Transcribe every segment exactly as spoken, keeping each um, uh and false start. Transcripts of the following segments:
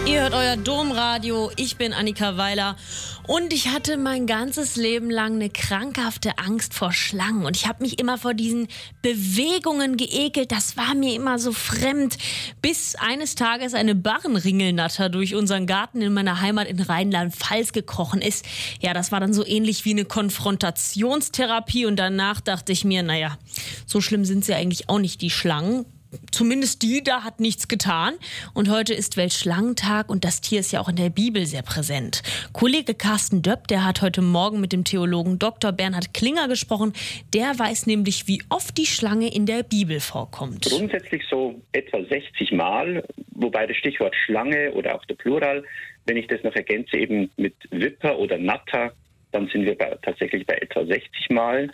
Ihr hört euer Domradio, ich bin Annika Weiler und ich hatte mein ganzes Leben lang eine krankhafte Angst vor Schlangen und ich habe mich immer vor diesen Bewegungen geekelt, das war mir immer so fremd, bis eines Tages eine Barrenringelnatter durch unseren Garten in meiner Heimat in Rheinland-Pfalz gekrochen ist. Ja, das war dann so ähnlich wie eine Konfrontationstherapie und danach dachte ich mir, naja, so schlimm sind sie eigentlich auch nicht, die Schlangen. Zumindest die, da hat nichts getan. Und heute ist Weltschlangentag und das Tier ist ja auch in der Bibel sehr präsent. Kollege Carsten Döpp, der hat heute Morgen mit dem Theologen Doktor Bernhard Klinger gesprochen. Der weiß nämlich, wie oft die Schlange in der Bibel vorkommt. Grundsätzlich so etwa sechzig Mal, wobei das Stichwort Schlange oder auch der Plural, wenn ich das noch ergänze eben mit Viper oder Natter, dann sind wir bei, tatsächlich bei etwa sechzig Mal.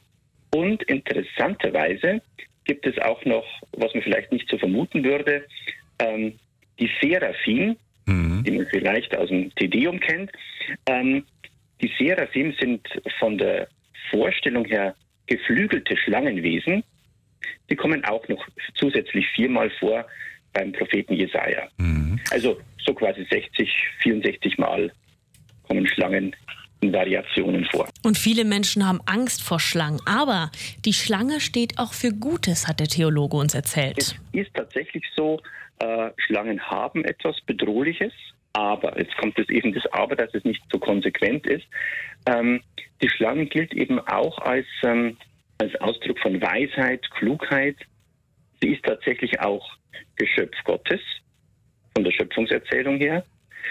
Und interessanterweise gibt es auch noch, was man vielleicht nicht so vermuten würde, ähm, die Seraphim, mhm. die man vielleicht aus dem Te-Deum kennt. Ähm, die Seraphim sind von der Vorstellung her geflügelte Schlangenwesen. Die kommen auch noch zusätzlich viermal vor beim Propheten Jesaja. Mhm. Also so quasi sechzig, vierundsechzig Mal kommen Schlangen in Variationen vor. Und viele Menschen haben Angst vor Schlangen. Aber die Schlange steht auch für Gutes, hat der Theologe uns erzählt. Es ist tatsächlich so, äh, Schlangen haben etwas Bedrohliches, aber, jetzt kommt es eben das Aber, dass es nicht so konsequent ist. Ähm, die Schlange gilt eben auch als, ähm, als Ausdruck von Weisheit, Klugheit. Sie ist tatsächlich auch Geschöpf Gottes, von der Schöpfungserzählung her.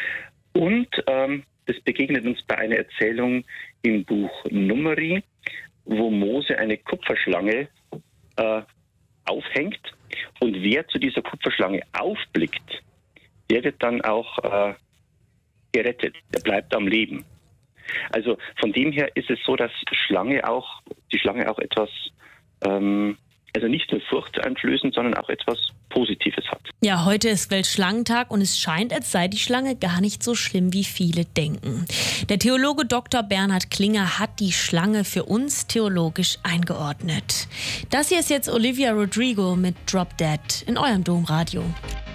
Und ähm, das begegnet uns bei einer Erzählung im Buch Numeri, wo Mose eine Kupferschlange äh, aufhängt. Und wer zu dieser Kupferschlange aufblickt, der wird dann auch äh, gerettet. Der bleibt am Leben. Also von dem her ist es so, dass Schlange auch, die Schlange auch etwas, ähm, also nicht nur furchteinflößend, sondern auch etwas Positives hat. Ja, heute ist Weltschlangentag und es scheint, als sei die Schlange gar nicht so schlimm, wie viele denken. Der Theologe Doktor Bernhard Klinger hat die Schlange für uns theologisch eingeordnet. Das hier ist jetzt Olivia Rodrigo mit Drop Dead in eurem Domradio.